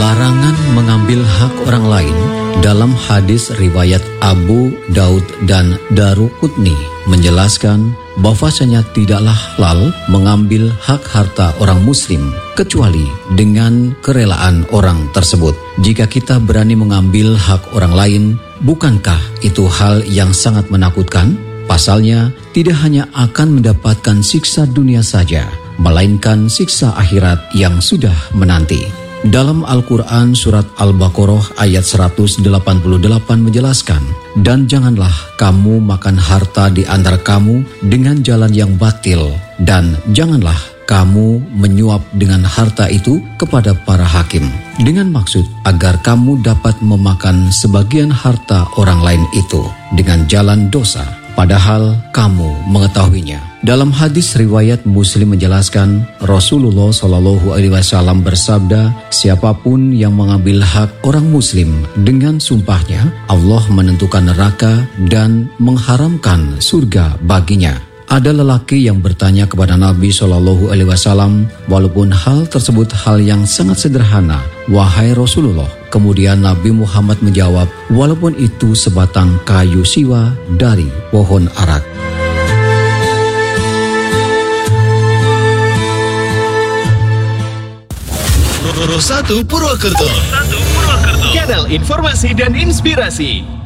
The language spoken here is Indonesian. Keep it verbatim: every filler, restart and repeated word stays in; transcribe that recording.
Larangan mengambil hak orang lain dalam hadis riwayat Abu Daud dan Daruqutni menjelaskan bahwasanya tidaklah halal mengambil hak harta orang muslim kecuali dengan kerelaan orang tersebut. Jika kita berani mengambil hak orang lain, bukankah itu hal yang sangat menakutkan? Pasalnya, tidak hanya akan mendapatkan siksa dunia saja, melainkan siksa akhirat yang sudah menanti. Dalam Al-Quran surat Al-Baqarah ayat seratus delapan puluh delapan menjelaskan, dan janganlah kamu makan harta di antara kamu dengan jalan yang batil, dan janganlah kamu menyuap dengan harta itu kepada para hakim, dengan maksud agar kamu dapat memakan sebagian harta orang lain itu dengan jalan dosa, padahal kamu mengetahuinya. Dalam hadis riwayat Muslim menjelaskan, Rasulullah Shallallahu Alaihi Wasallam bersabda, siapapun yang mengambil hak orang Muslim dengan sumpahnya, Allah menentukan neraka dan mengharamkan surga baginya. Ada lelaki yang bertanya kepada Nabi Shallallahu Alaihi Wasallam, walaupun hal tersebut hal yang sangat sederhana, wahai Rasulullah. Kemudian Nabi Muhammad menjawab, walaupun itu sebatang kayu siwa dari pohon arak. satu Purwokerto, kanal informasi dan inspirasi.